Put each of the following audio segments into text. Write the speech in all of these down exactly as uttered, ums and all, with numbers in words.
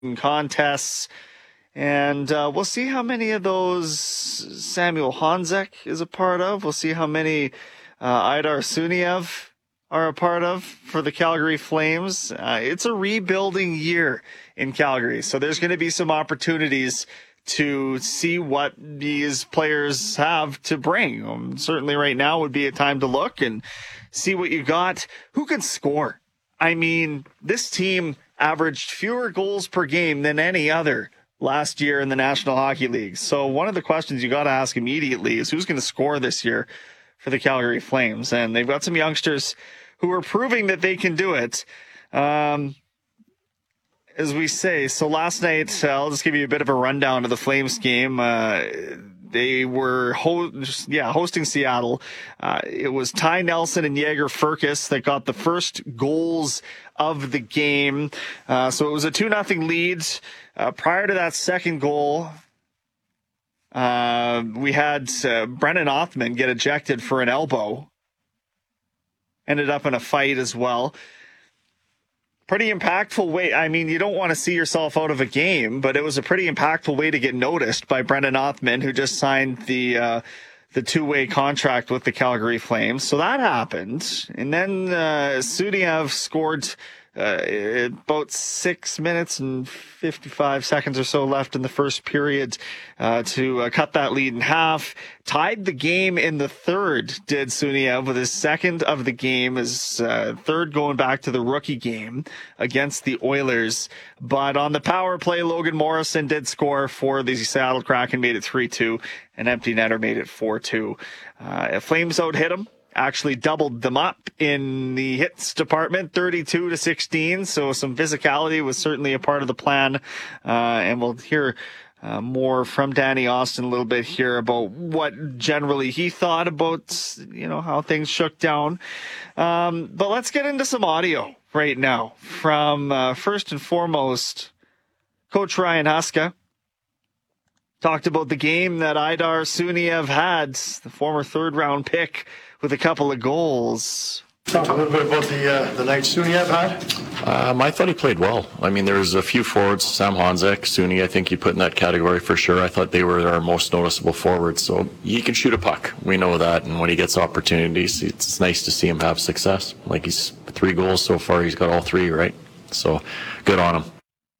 contests. And uh, we'll see how many of those Samuel Honzek is a part of. We'll see how many uh, Aidar Suniev are a part of for the Calgary Flames. Uh, it's a rebuilding year in Calgary, so there's going to be some opportunities to see what these players have to bring. Um, certainly right now would be a time to look and see what you got. Who can score? I mean, this team averaged fewer goals per game than any other last year in the National Hockey League. So one of the questions you got to ask immediately is who's going to score this year for the Calgary Flames? And they've got some youngsters who are proving that they can do it. Um, as we say, so last night, uh, I'll just give you a bit of a rundown of the Flames game. Uh, they were ho- yeah, hosting Seattle. Uh, it was Ty Nelson and Jaeger Furcus that got the first goals of the game. Uh, so it was a two nothing lead. Uh, prior to that second goal, uh, we had uh, Brennan Othman get ejected for an elbow. Ended up in a fight as well. Pretty impactful way. I mean, you don't want to see yourself out of a game, but it was a pretty impactful way to get noticed by Brendan Othman, who just signed the uh, the two-way contract with the Calgary Flames. So that happened. And then uh, Suniev scored uh, about six minutes and fifty-five seconds or so left in the first period uh, to uh, cut that lead in half. Tied the game in the third, did Suniev, with his second of the game, his uh, third going back to the rookie game against the Oilers. But on the power play, Logan Morrison did score for the Seattle Kraken, made it three two, and Empty Netter made it four two. Uh, Flames out hit him. Actually doubled them up in the hits department, thirty-two to sixteen. So some physicality was certainly a part of the plan. Uh, and we'll hear uh, more from Danny Austin a little bit here about what generally he thought about, you know, how things shook down. Um, but let's get into some audio right now from, uh, first and foremost, Coach Ryan Huska. Talked about the game that Aidar Suniev had, the former third round pick, with a couple of goals. Talk a little bit about the uh, the night Suniev had. Um, I thought he played well. I mean, there was a few forwards, Sam Honzek, Suni, I think you put in that category for sure. I thought they were our most noticeable forwards. So he can shoot a puck. We know that. And when he gets opportunities, it's nice to see him have success. Like, he's three goals so far. He's got all three, right? So good on him.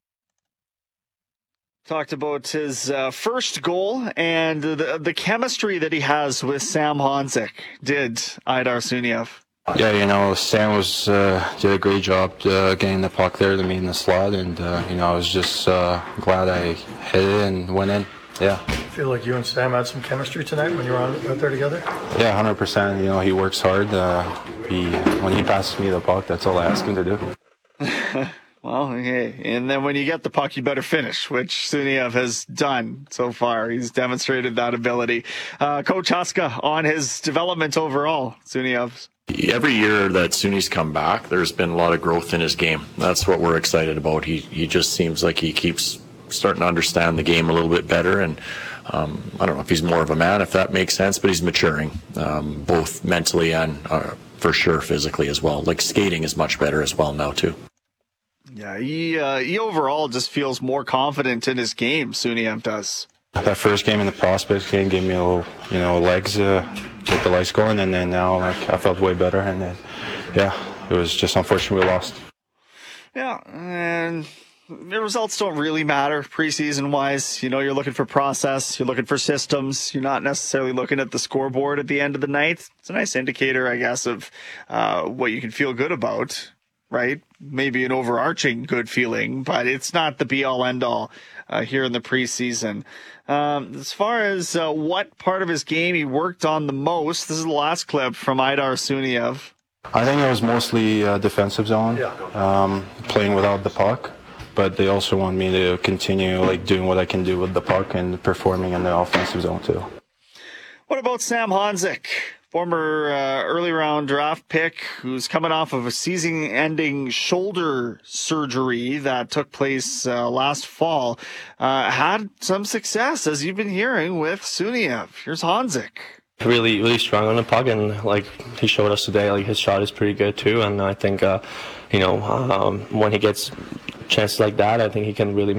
Talked about his uh, first goal and the, the chemistry that he has with Sam Honzek, did Aidar Suniev. Yeah, you know, Sam was uh, did a great job uh, getting the puck there to me in the slot, and uh, you know, I was just uh, glad I hit it and went in. Yeah. I feel like you and Sam had some chemistry tonight when you were out there together. Yeah, one hundred percent. You know, he works hard. Uh, he when he passes me the puck, that's all I ask him to do. Well, okay. And then when you get the puck, you better finish, which Suniev has done so far. He's demonstrated that ability. Uh, Coach Huska on his development overall, Suniev. Every year that Suni's come back, there's been a lot of growth in his game. That's what we're excited about. He he just seems like he keeps starting to understand the game a little bit better. And um, I don't know if he's more of a man, if that makes sense, but he's maturing, um, both mentally and uh, for sure physically as well. Like, skating is much better as well now, too. Yeah, he uh, he overall just feels more confident in his game, Suniev does. That first game in the Prospects game gave me a little, you know, legs, uh, get the lights going, and then now like I felt way better, and then, yeah, it was just unfortunate we lost. Yeah, and the results don't really matter preseason-wise. You know, you're looking for process, you're looking for systems, you're not necessarily looking at the scoreboard at the end of the night. It's a nice indicator, I guess, of uh, what you can feel good about. Right? Maybe an overarching good feeling, but it's not the be-all, end-all uh, here in the preseason. Um, as far as uh, what part of his game he worked on the most, this is the last clip from Aidar Suniev. I think it was mostly uh, defensive zone, um, playing without the puck, but they also want me to continue like doing what I can do with the puck and performing in the offensive zone too. What about Sam Honzek? Former uh, early round draft pick who's coming off of a season-ending shoulder surgery that took place uh, last fall, uh, had some success, as you've been hearing, with Suniev. Here's Honzek. Really, really strong on the puck, and like he showed us today, like his shot is pretty good too. And I think, uh, you know, um, when he gets chances like that, I think he can really